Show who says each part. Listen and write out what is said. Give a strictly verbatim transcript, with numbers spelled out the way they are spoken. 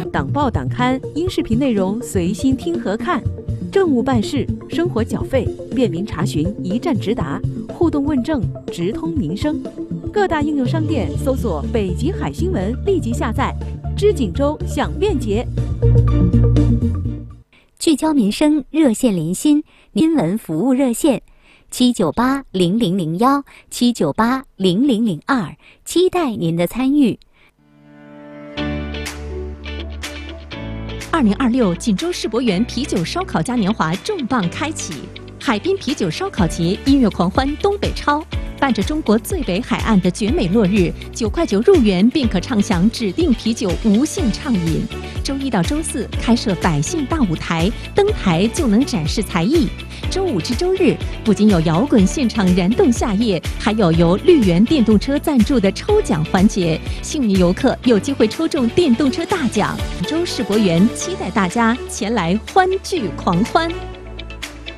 Speaker 1: 党报党刊、音视频内容随心听和看，政务办事、生活缴费便民查询一站直达，互动问政直通民生。各大应用商店搜索“北极海新闻”，立即下载。知锦州享便捷，
Speaker 2: 聚焦民生，热线连心，新闻服务热线七九八零零零幺七九八零零零二，期待您的参与。
Speaker 3: 二零二六锦州世博园啤酒烧烤嘉年华重磅开启，海滨啤酒烧烤节音乐狂欢东北超，伴着中国最北海岸的绝美落日，九块九入园便可畅享指定啤酒无限畅饮。周一到周四开设百姓大舞台，登台就能展示才艺。周五至周日不仅有摇滚现场燃动夏夜，还有由绿源电动车赞助的抽奖环节，幸运游客有机会抽中电动车大奖。锦州世博园期待大家前来欢聚狂欢。